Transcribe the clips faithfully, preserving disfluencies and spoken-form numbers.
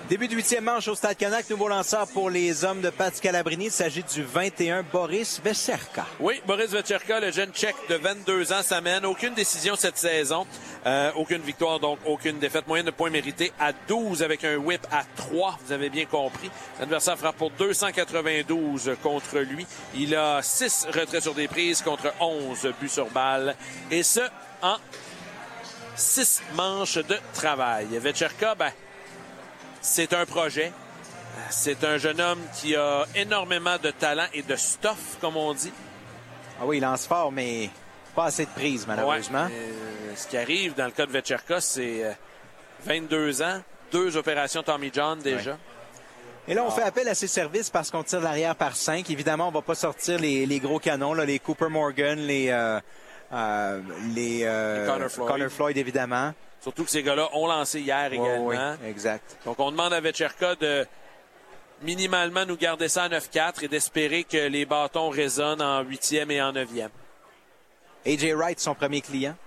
Début de huitième manche au Stade Canac, nouveau lanceur pour les hommes de Pat Scalabrini. Il s'agit du vingt et un Boris Vecherka. Oui, Boris Vecherka, le jeune Tchèque de vingt-deux ans, s'amène. Aucune décision cette saison. Euh, aucune victoire, donc aucune défaite. Moyenne de points mérités à douze avec un whip à trois. Vous avez bien compris. L'adversaire frappe pour deux cent quatre-vingt-douze contre lui. Il a six retraits sur des prises contre onze buts sur balle. Et ce, en six manches de travail. Vecherka, ben, c'est un projet. C'est un jeune homme qui a énormément de talent et de stuff, comme on dit. Ah oui, il lance fort, mais pas assez de prise, malheureusement. Ouais, euh, ce qui arrive dans le cas de Vecherka, c'est euh, vingt-deux ans, deux opérations Tommy John déjà. Ouais. Et là, on ah. fait appel à ses services parce qu'on tire l'arrière par cinq. Évidemment, on va pas sortir les, les gros canons, là, les Cooper Morgan, les, euh, euh, les, euh, Connor Floyd. Connor Floyd, évidemment. Surtout que ces gars-là ont lancé hier ouais, également. Oui, exact. Donc, on demande à Vecherka de minimalement nous garder ça à neuf quatre et d'espérer que les bâtons résonnent en huitième et en neuvième. A J Wright, son premier client.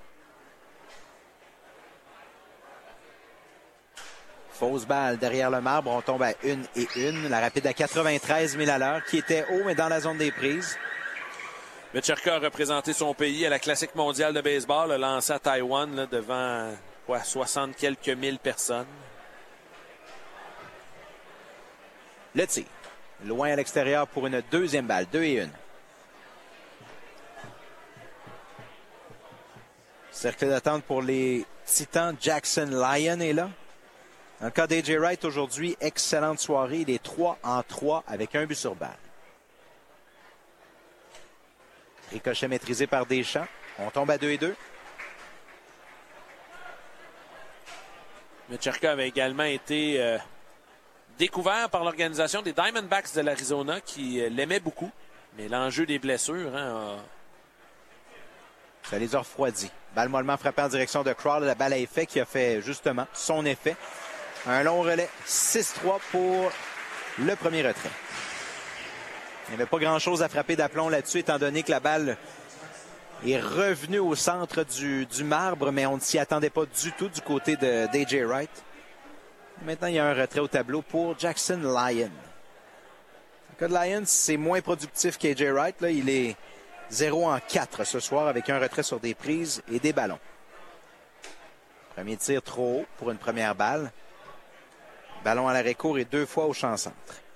Fausse balle derrière le marbre. On tombe à une et une. La rapide à quatre-vingt-treize mille à l'heure, qui était haut, mais dans la zone des prises. Vecherka a représenté son pays à la Classique mondiale de baseball, a lancé à Taïwan là, devant ouais, soixante quelques mille personnes. Le tir. Loin à l'extérieur pour une deuxième balle. Deux et une. Cercle d'attente pour les Titans. Jackson Lyon est là. Dans le cas d'A J Wright aujourd'hui, excellente soirée. Il est trois en trois avec un but sur balle. Ricochet maîtrisé par Deschamps. On tombe à deux et deux. Vecherka avait également été euh, découvert par l'organisation des Diamondbacks de l'Arizona qui euh, l'aimait beaucoup. Mais l'enjeu des blessures, hein, a... ça les a refroidis. Balle mollement frappée en direction de Crawl. La balle à effet qui a fait justement son effet. Un long relais. six trois pour le premier retrait. Il n'y avait pas grand-chose à frapper d'aplomb là-dessus, étant donné que la balle est revenue au centre du, du marbre, mais on ne s'y attendait pas du tout du côté d'A J Wright. Maintenant, il y a un retrait au tableau pour Jackson Lyon. Le cas de Lyon, c'est moins productif qu'A J Wright. Là, il est zéro en quatre ce soir avec un retrait sur des prises et des ballons. Premier tir trop haut pour une première balle. Ballon à l'arrêt court et deux fois au champ centre.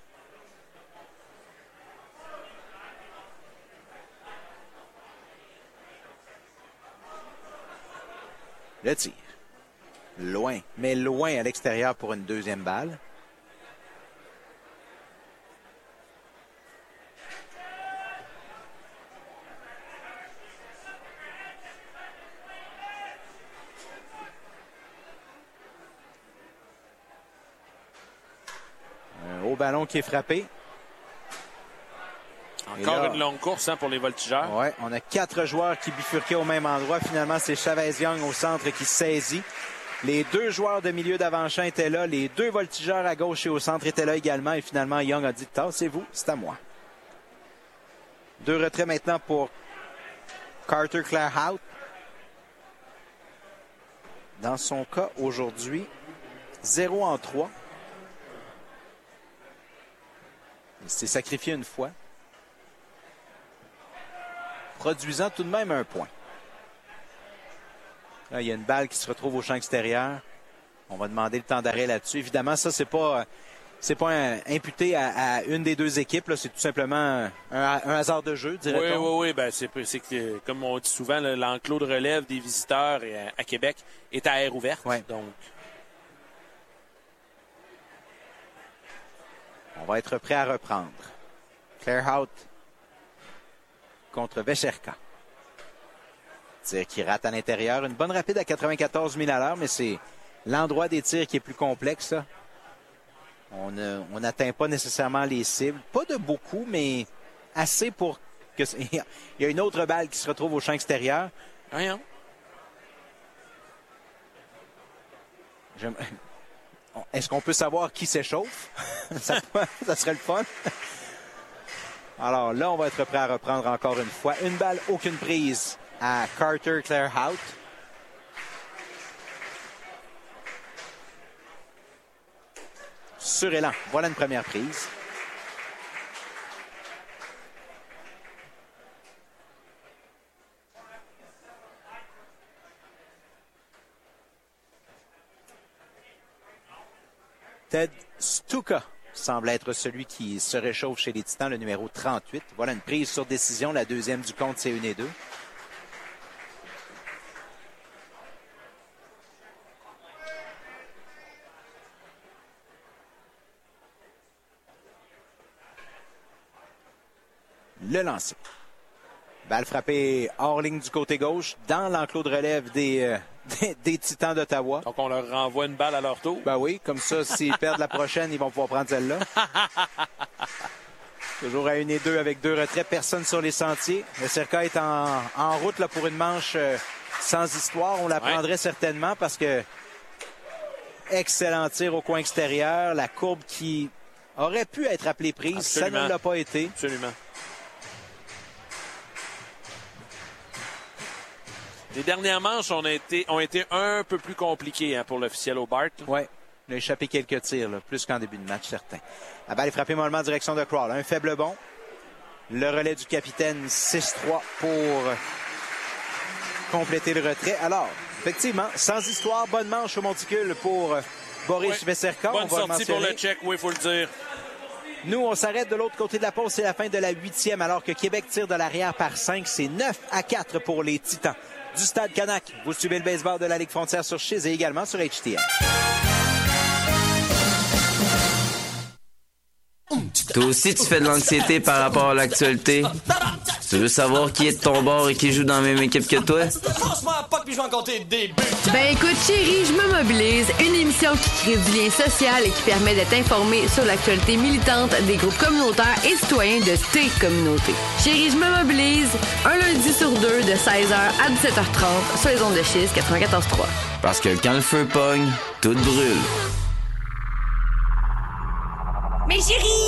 Le tir. Loin, mais loin à l'extérieur pour une deuxième balle. Un haut ballon qui est frappé. Encore là, une longue course hein, pour les voltigeurs. Oui, on a quatre joueurs qui bifurquaient au même endroit. Finalement, c'est Chavez Young au centre qui saisit. Les deux joueurs de milieu d'avant-champ étaient là. Les deux voltigeurs à gauche et au centre étaient là également. Et finalement, Young a dit « Tassez-vous, c'est à moi ». Deux retraits maintenant pour Carter Clairhout. Dans son cas, aujourd'hui, zéro en trois. Il s'est sacrifié une fois. Produisant tout de même un point. Là, il y a une balle qui se retrouve au champ extérieur. On va demander le temps d'arrêt là-dessus. Évidemment, ça, c'est pas, c'est pas un, imputé à, à une des deux équipes. Là. C'est tout simplement un, un hasard de jeu, dirait-on. Oui, oui, oui. Ben, c'est, c'est que, comme on dit souvent, là, l'enclos de relève des visiteurs à, à Québec est à air ouverte. Ouais. Donc... On va être prêt à reprendre. Clairhout contre Vecherka. Tir qui rate à l'intérieur. Une bonne rapide à quatre-vingt-quatorze mille à l'heure, mais c'est l'endroit des tirs qui est plus complexe. Là. On n'atteint pas nécessairement les cibles. Pas de beaucoup, mais assez pour que... Il y a une autre balle qui se retrouve au champ extérieur. Rien. J'aime... Est-ce qu'on peut savoir qui s'échauffe? ça, ça serait le fun. Alors là, on va être prêt à reprendre encore une fois. Une balle, aucune prise à Carter Clairhout. sur élan. Voilà une première prise. Ted Stuka semble être celui qui se réchauffe chez les Titans, le numéro trente-huit. Voilà une prise sur décision, la deuxième du compte, c'est une et deux. Le lancer. Balle frappée hors ligne du côté gauche, dans l'enclos de relève des, euh, des, des Titans d'Ottawa. Donc, on leur renvoie une balle à leur tour. Ben oui, comme ça, s'ils perdent la prochaine, ils vont pouvoir prendre celle-là. Toujours à une et deux avec deux retraits, personne sur les sentiers. Le Cerca est en, en route là, pour une manche euh, sans histoire. On la ouais. prendrait certainement parce que excellent tir au coin extérieur. La courbe qui aurait pu être appelée prise, Absolument. Ça ne l'a pas été. Absolument. Les dernières manches ont été, ont été un peu plus compliquées hein, pour l'officiel Hobart. Oui, il a échappé quelques tirs, là, plus qu'en début de match, certain. La balle est frappée mollement en direction de Crawl. Un faible bond. Le relais du capitaine, six trois pour compléter le retrait. Alors, effectivement, sans histoire, bonne manche au monticule pour Boris oui. Veserka. Bonne on va sortie le pour le Tchèque, oui, il faut le dire. Nous, on s'arrête de l'autre côté de la pause. C'est la fin de la huitième, alors que Québec tire de l'arrière par cinq. C'est neuf à quatre pour les Titans du Stade Canac. Vous suivez le baseball de la Ligue Frontière sur Chiz et également sur H T M. Toi aussi, tu fais de l'anxiété par rapport à l'actualité? Tu veux savoir qui est de ton bord et qui joue dans la même équipe que toi? Ben écoute, chérie, je me mobilise. Une émission qui crée du lien social et qui permet d'être informé sur l'actualité militante des groupes communautaires et citoyens de tes communautés. Chérie, je me mobilise. Un lundi sur deux de seize heures à dix-sept heures trente sur les ondes de Chiz quatre-vingt-quatorze trois. Parce que quand le feu pogne, tout brûle. Mais chérie!